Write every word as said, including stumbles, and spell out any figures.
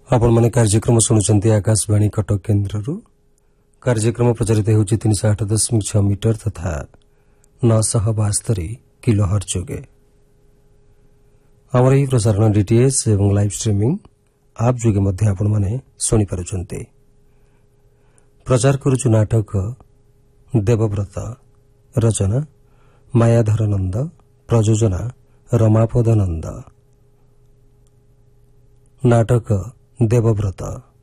आपण माने कार्यक्रम शुणुंट आकाशवाणी कटक केन्द्र कार्यक्रम प्रचारित होउछि तीन सौ आठ दशमिक छह मीटर तथा नौ सौ बास्तरी किलो हर्ट्ज जोगे आमर यह प्रसारण डीटीएच एवं लाइव स्ट्रीमिंग आप जोगे मध्य आपण माने सुनी पारुछन्ते। प्रचार करुछु नाटक देवव्रत रचना मायाधर नंद प्रयोजना रमापद नंद। नाटक देवव्रत।